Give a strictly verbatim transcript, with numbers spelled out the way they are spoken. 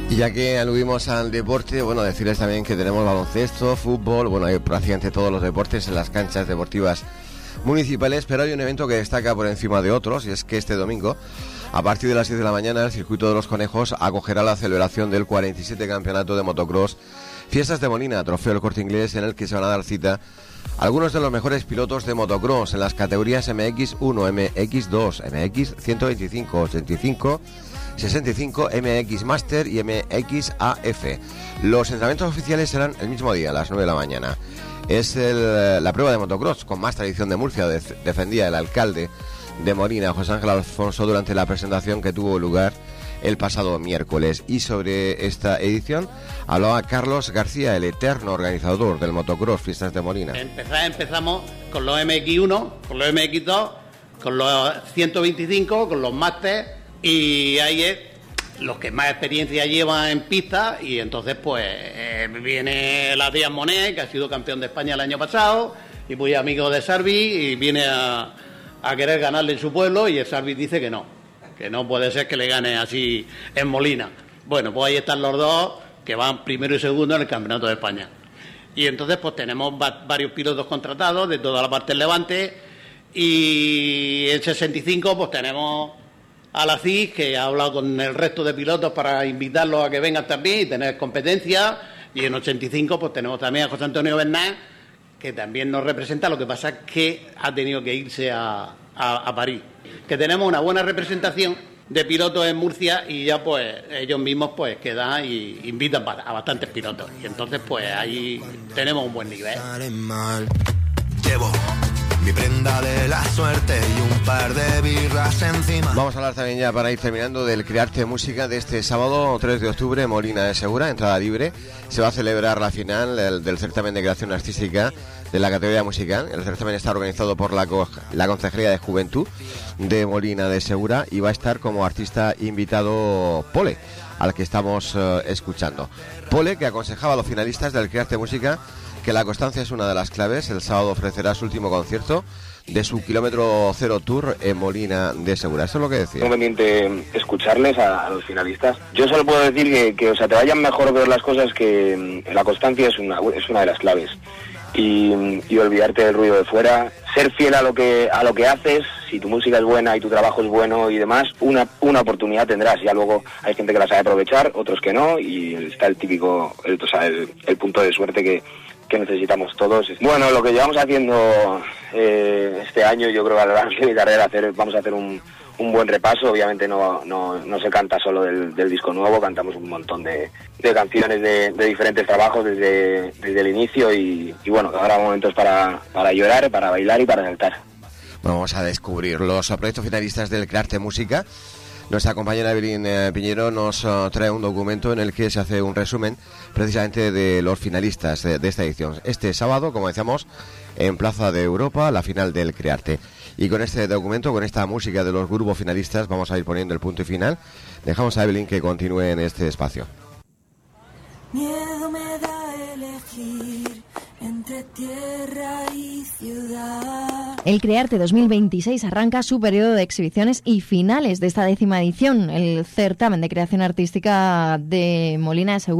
Y ya que aludimos al deporte, bueno, decirles también que tenemos baloncesto, fútbol, bueno, hay prácticamente todos los deportes en las canchas deportivas municipales, pero hay un evento que destaca por encima de otros, y es que este domingo, a partir de las diez de la mañana, el Circuito de los Conejos acogerá la celebración del cuarenta y siete Campeonato de Motocross Fiestas de Molina, trofeo del Corte Inglés, en el que se van a dar cita algunos de los mejores pilotos de motocross en las categorías M X uno, M X dos, M X ciento veinticinco, ochenta y cinco, sesenta y cinco, M X Master y M X A F. Los entrenamientos oficiales serán el mismo día, a las nueve de la mañana. Es el, la prueba de motocross con más tradición de Murcia, de, defendía el alcalde de Molina, José Ángel Alfonso, durante la presentación que tuvo lugar el pasado miércoles. Y sobre esta edición hablaba Carlos García, el eterno organizador del motocross Fiestas de Molina. Empezar, empezamos con los M X uno, con los M X dos, con los ciento veinticinco, con los Master, y ahí es los que más experiencia llevan en pista. Y entonces pues eh, viene la Díaz Monet, que ha sido campeón de España el año pasado y muy amigo de Sarvi, y viene a, a querer ganarle en su pueblo, y el Sarvi dice que no, que no puede ser que le gane así en Molina. Bueno, pues ahí están los dos que van primero y segundo en el Campeonato de España. Y entonces pues tenemos va- varios pilotos contratados de toda la parte del Levante, y en sesenta y cinco pues tenemos a la C I S, que ha hablado con el resto de pilotos para invitarlos a que vengan también y tener competencia, y en ochenta y cinco pues tenemos también a José Antonio Bernal, que también nos representa. Lo que pasa es que ha tenido que irse a, a, a París. Que tenemos una buena representación de pilotos en Murcia, y ya pues ellos mismos pues quedan y invitan a bastantes pilotos, y entonces pues ahí tenemos un buen nivel. Llevo mi prenda de la suerte y un par de birras encima. Vamos a hablar también, ya para ir terminando, del Crearte Música de este sábado tres de octubre, Molina de Segura, entrada libre. Se va a celebrar la final del, del certamen de creación artística de la categoría musical. El certamen está organizado por la, co- la Concejalía de Juventud de Molina de Segura, y va a estar como artista invitado Pole, al que estamos uh, escuchando. Pole, que aconsejaba a los finalistas del Crearte Música que la constancia es una de las claves. El sábado ofrecerá su último concierto de su kilómetro cero tour en Molina de Segura. Eso es lo que decía. Es conveniente escucharles a, a los finalistas. Yo solo puedo decir que, que o sea, te vayan mejor ver las cosas, que la constancia es una, es una de las claves. Y, y olvidarte del ruido de fuera, ser fiel a lo que a lo que haces. Si tu música es buena y tu trabajo es bueno y demás, una una oportunidad tendrás. Ya luego hay gente que la sabe aprovechar, otros que no, y está el típico, el, o sea, el, el punto de suerte que que necesitamos todos. Bueno, lo que llevamos haciendo eh, este año, yo creo que a lo largo de mi carrera hacer, vamos a hacer un, un buen repaso. Obviamente no, no, no se canta solo del, del disco nuevo, cantamos un montón de, de canciones de, de diferentes trabajos desde, desde el inicio, y, y bueno, habrá momentos para, para llorar, para bailar y para saltar. Bueno, vamos a descubrir los proyectos finalistas del Crearte Música. Nuestra compañera Evelyn eh, Piñero nos uh, trae un documento en el que se hace un resumen precisamente de los finalistas de, de esta edición. Este sábado, como decíamos, en Plaza de Europa, la final del Crearte. Y con este documento, con esta música de los grupos finalistas, vamos a ir poniendo el punto y final. Dejamos a Evelyn que continúe en este espacio. Miedo me da elegir entre tierra y ciudad. El Crearte dos mil veintiséis arranca su periodo de exhibiciones y finales de esta décima edición. El certamen de creación artística de Molina de Segura